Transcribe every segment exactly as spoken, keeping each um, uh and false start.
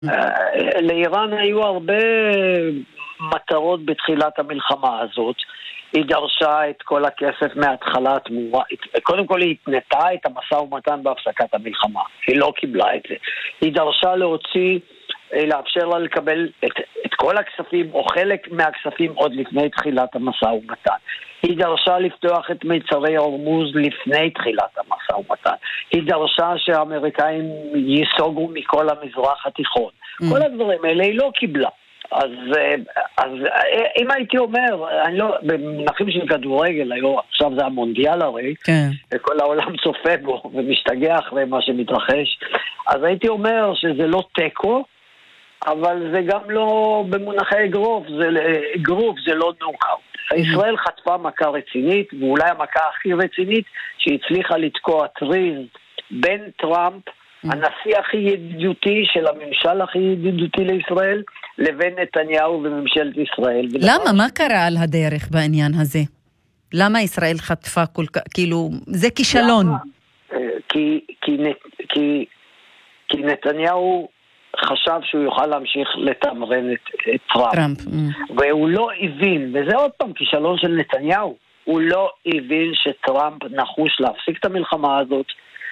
לאיראן היו הרבה מטרות בתחילת המלחמה הזאת. היא דרשה את כל הכסף מההתחלה התמורה. קודם כל היא התנתה את המשא ומתן בהפסקת המלחמה. היא לא קיבלה את זה. היא דרשה להוציא, לאפשר לה לקבל את, את כל הכספים או חלק מהכספים עוד לפני תחילת המשא ומתן. היא דרשה לפתוח את מיצרי הורמוז לפני תחילת המשא ומתן. היא דרשה שהאמריקאים ייסוגו מכל המזרח התיכון. Mm. כל הדברים האלה היא לא קיבלה. אז, אז אם הייתי אומר, אני לא, במנחים של כדורגל, היום, עכשיו זה המונדיאל הרי, כן. וכל העולם צופה בו ומשתגע אחרי מה שמתרחש, אז הייתי אומר שזה לא טקו, אבל זה גם לא במונחי אגרוף, זה אגרוף, זה לא נוקאוט. ישראל חטפה מכה רצינית, ואולי המכה הכי רצינית, שהצליחה לתקוע טריז בין טראמפ, הנשיא הכי ידידותי של הממשל הכי ידידותי לישראל, לבין נתניהו וממשלת ישראל. למה? מה קרה על הדרך בעניין הזה? למה ישראל חטפה כל כך, כאילו, זה כישלון? כי, כי, כי, כי נתניהו חשב שהוא יוכל להמשיך לתמרן את, את טראמפ. טראמפ. והוא לא הבין, וזה עוד פעם כישלון של נתניהו, הוא לא הבין שטראמפ נחוש להפסיק את המלחמה הזאת,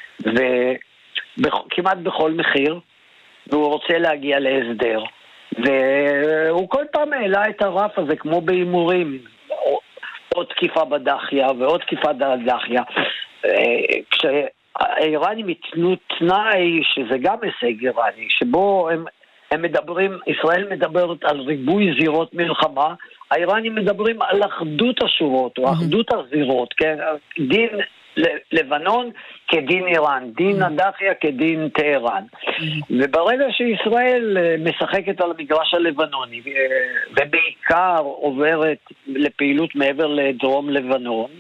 וכמעט בכל מחיר, והוא רוצה להגיע להסדר. והוא כל פעם העלה את הרף הזה כמו באימורים, עוד תקיפה בדחיה ועוד תקיפה בדחיה. כשהאיראנים יתנו תנאי, שזה גם הישג איראני, שבו הם, הם מדברים, ישראל מדברת על ריבוי זירות מלחמה, האיראנים מדברים על אחדות השורות או אחדות הזירות, כן? דין לבנון כדין איראן, דין הדחיה כדין טהרן. וברגע שישראל משחקת על המגרש הלבנוני ובעיקר עוברת לפעילות מעבר לדרום לבנון,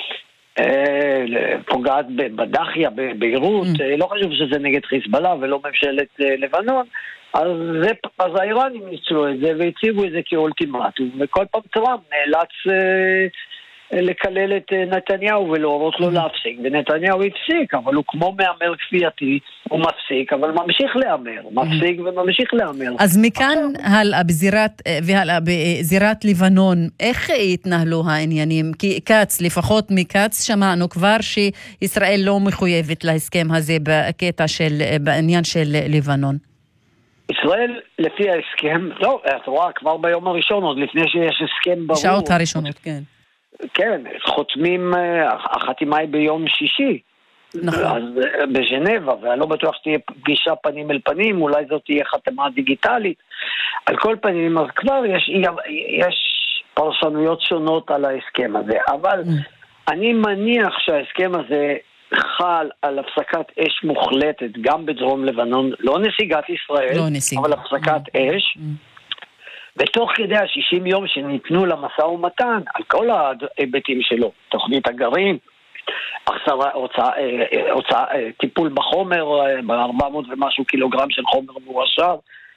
פוגעת בדחיה, בביירות, לא חשוב שזה נגד חיזבאללה ולא ממשלת לבנון, אז, זה, אז האיראנים ניצלו את זה והציבו את זה כאולטימטום, וכל פעם טראמפ נאלץ לקלל את נתניהו ולהורות לו להפסיק, ונתניהו הפסיק, אבל הוא כמו מאמר כפייתי, הוא מפסיק, אבל ממשיך לאמר, מפסיק וממשיך לאמר. אז מכאן הלאה בזירת, והלאה בזירת לבנון, איך התנהלו העניינים? כי קץ, לפחות מקץ, שמענו כבר שישראל לא מחויבת להסכם הזה בקטע של, בעניין של לבנון. ישראל, לפי ההסכם, לא, את רואה, כבר ביום הראשון, עוד לפני שיש הסכם ברור. שעות הראשונות, כן. כן, חותמים, החתימה היא ביום שישי. נכון. אז בז'נבה, ואני לא בטוח שתהיה פגישה פנים אל פנים, אולי זאת תהיה חתימה דיגיטלית. על כל פנים, אז כבר יש, יש פרשנויות שונות על ההסכם הזה, אבל אני מניח שההסכם הזה חל על הפסקת אש מוחלטת, גם בדרום לבנון, לא נסיגת ישראל, לא נסיג. אבל הפסקת אש, ותוך כדי ה-שישים יום שניתנו למשא ומתן, על כל ההיבטים שלו, תוכנית הגרעין, החסרה, הוצא, הוצא, טיפול בחומר, ב-ארבע מאות ומשהו קילוגרם של חומר מועשר,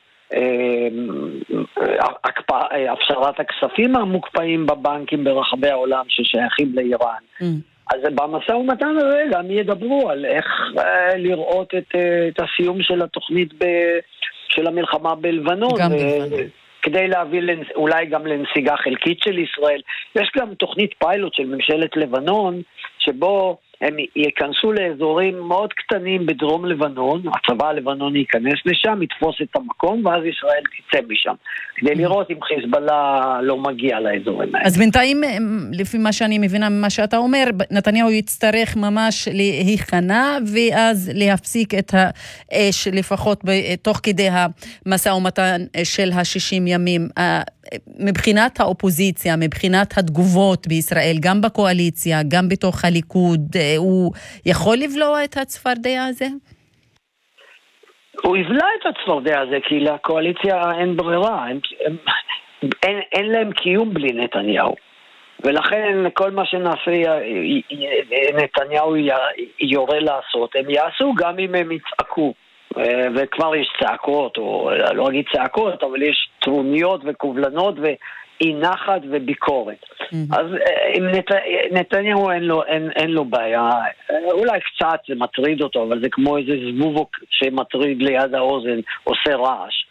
הפשרת הכספים המוקפאים בבנקים ברחבי העולם ששייכים לאיראן. Mm. אז במשא ומתן הזה גם ידברו על איך לראות את, את הסיום של התוכנית ב, של המלחמה בלבנון. גם בלבנון. כדי להביא אולי גם לנסיגה חלקית של ישראל. יש גם תוכנית פיילוט של ממשלת לבנון, שבו הם ייכנסו לאזורים מאוד קטנים בדרום לבנון, הצבא הלבנוני ייכנס לשם, יתפוס את המקום, ואז ישראל תצא משם, כדי לראות אם חיזבאללה לא מגיע לאזורים האלה. אז בינתיים, לפי מה שאני מבינה ממה שאתה אומר, נתניהו יצטרך ממש להיכנע, ואז להפסיק את האש, לפחות תוך כדי המשא ומתן של השישים ימים. מבחינת האופוזיציה, מבחינת התגובות בישראל, גם בקואליציה, גם בתוך הליכוד, הוא יכול לבלוע את הצפרדע הזה? הוא יבלע את הצפרדע הזה, כי לקואליציה אין ברירה, אין, אין, אין להם קיום בלי נתניהו. ולכן כל מה שנעשה נתניהו יורה לעשות, הם יעשו גם אם הם יצעקו. וכבר יש צעקות, או לא אגיד צעקות, אבל יש טרוניות וקובלנות ואי נחת וביקורת. Mm-hmm. אז עם נת... נתניהו אין לו, אין, אין לו בעיה, אולי קצת זה מטריד אותו, אבל זה כמו איזה זבוב שמטריד ליד האוזן, עושה רעש.